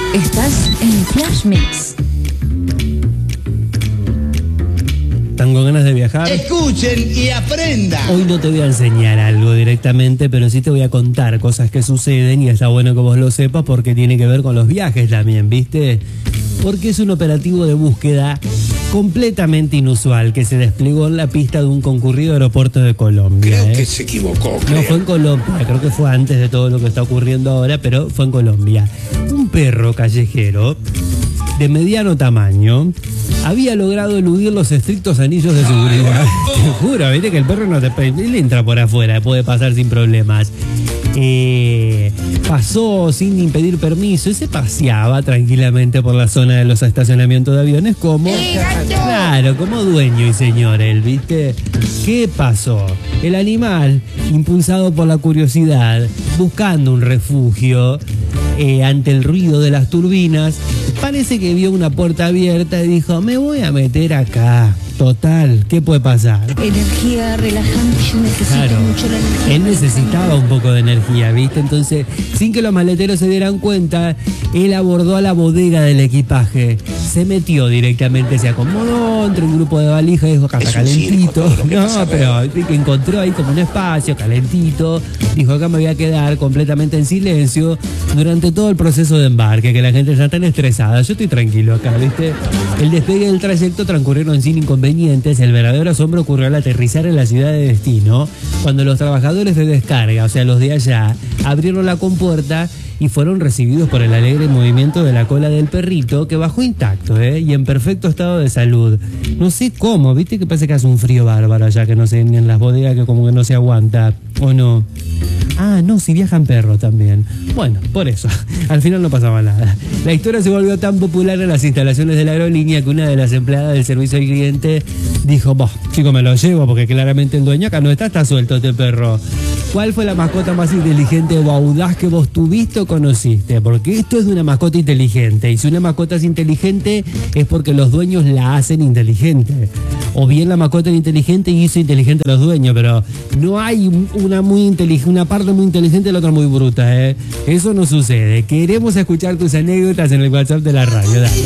Estás en Flash Mix. ¿Están con ganas de viajar? Escuchen y aprendan. Hoy no te voy a enseñar algo directamente, pero sí te voy a contar cosas que suceden y está bueno que vos lo sepas porque tiene que ver con los viajes también, ¿viste? Porque es un operativo de búsqueda completamente inusual que se desplegó en la pista de un concurrido aeropuerto de Colombia. Creo que se equivocó. No, fue en Colombia, creo que fue antes de todo lo que está ocurriendo ahora, pero fue en Colombia. Un perro callejero de mediano tamaño había logrado eludir los estrictos anillos de seguridad. Te juro, viste que el perro no te él entra por afuera, puede pasar sin problemas. Pasó sin impedir permiso y se paseaba tranquilamente por la zona de los estacionamientos de aviones como... Claro, como dueño y señor él, ¿viste? ¿Qué pasó? El animal, impulsado por la curiosidad, buscando un refugio ante el ruido de las turbinas, parece que vio una puerta abierta y dijo, me voy a meter acá. Total, ¿qué puede pasar? Energía relajante, yo necesito mucho la energía. Él necesitaba un poco de energía, ¿viste? Entonces, sin que los maleteros se dieran cuenta, él abordó a la bodega del equipaje, se metió directamente, se acomodó entre un grupo de valijas y dijo, acá está calentito. No, pero encontró ahí como un espacio calentito, dijo, acá me voy a quedar completamente en silencio durante todo el proceso de embarque, que la gente está tan estresada. Yo estoy tranquilo acá, ¿viste? El despegue del trayecto transcurrieron sin inconvenientes. El verdadero asombro ocurrió al aterrizar en la ciudad de destino, cuando los trabajadores de descarga, o sea, los de allá, abrieron la compuerta y fueron recibidos por el alegre movimiento de la cola del perrito, que bajó intacto, y en perfecto estado de salud. No sé cómo, ¿viste? Que parece que hace un frío bárbaro allá, que no sé, en las bodegas que como que no se aguanta, ¿o no? Ah, no, si viajan perros también. Bueno, por eso, al final no pasaba nada. La historia se volvió tan popular en las instalaciones de la aerolínea que una de las empleadas del servicio al cliente dijo, bah, chico, me lo llevo porque claramente el dueño acá no está suelto este perro. ¿Cuál fue la mascota más inteligente o audaz que vos tuviste o conociste? Porque esto es de una mascota inteligente. Y si una mascota es inteligente es porque los dueños la hacen inteligente. O bien la mascota es inteligente y hizo inteligente a los dueños. Pero no hay una parte muy inteligente y la otra muy bruta. Eso no sucede. Queremos escuchar tus anécdotas en el WhatsApp de la radio. Dale.